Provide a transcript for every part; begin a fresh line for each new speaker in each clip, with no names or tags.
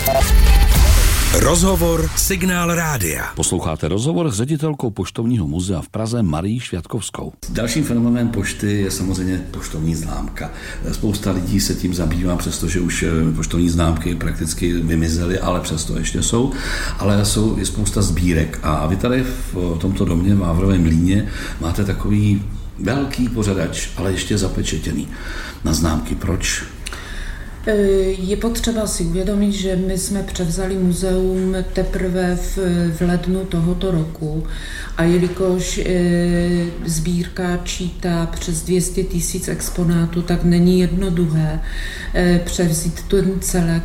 Rozhovor Signál Rádia.
Posloucháte rozhovor s ředitelkou Poštovního muzea v Praze Marií Švятkovskou.
Dalším fenoménem pošty je samozřejmě poštovní známka. Spousta lidí se tím zabývá, přestože už poštovní známky prakticky vymizely, ale přesto ještě jsou. Ale je spousta sbírek. A vy tady v tomto domě v Vávrovém Mlýně máte takový velký pořadač, ale ještě zapečetěný na známky. Proč?
Je potřeba si uvědomit, že my jsme převzali muzeum teprve v lednu tohoto roku a jelikož sbírka čítá přes 200 000 exponátů, tak není jednoduché převzít ten celek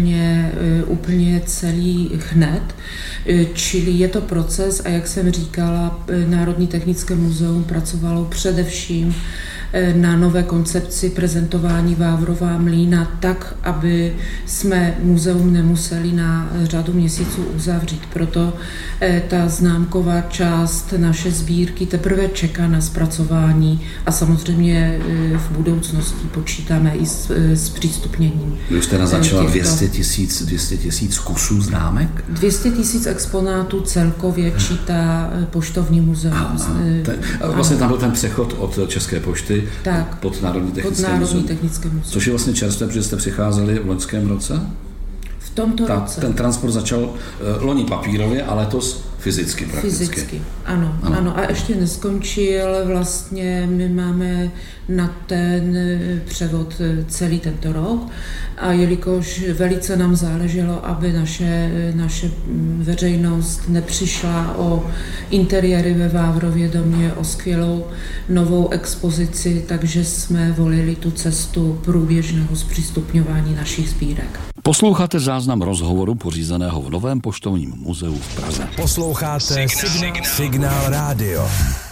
úplně celý hned. Čili je to proces a jak jsem říkala, Národní technické muzeum pracovalo především na nové koncepci prezentování Vávrova Mlýna tak, aby jsme muzeum nemuseli na řadu měsíců uzavřít. Proto ta známková část naše sbírky teprve čeká na zpracování a samozřejmě v budoucnosti počítáme i s přístupněním.
Vy jste naznačila 200 000 kusů známek? 200
000 exponátů celkově čítá Poštovní muzeum.
Vlastně tam byl ten přechod od České pošty pod Národní technické muzeum. Což je vlastně čerstvé, protože jste přicházeli v loňském roce?
V tomto roce.
Ten transport začal loni papírově a letos fyzicky prakticky.
Fyzicky, ano. A ještě neskončil, vlastně my máme na ten převod celý tento rok a jelikož velice nám záleželo, aby naše veřejnost nepřišla o interiéry ve Vávrově domě, o skvělou novou expozici, takže jsme volili tu cestu průběžného zpřístupňování našich sbírek.
Posloucháte záznam rozhovoru pořízeného v Novém poštovním muzeu v Praze.
Posloucháte Signál Rádio.